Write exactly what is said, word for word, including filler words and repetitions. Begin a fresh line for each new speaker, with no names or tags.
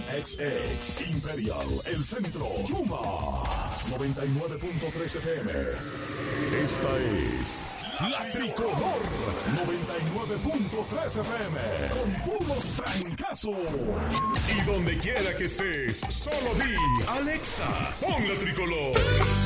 X X, Imperial, El Centro, Chuma, noventa y nueve punto tres F M. Esta es La Tricolor, noventa y nueve punto tres F M, con puros trancazos. Y donde quiera que estés, solo di, Alexa, pon La Tricolor.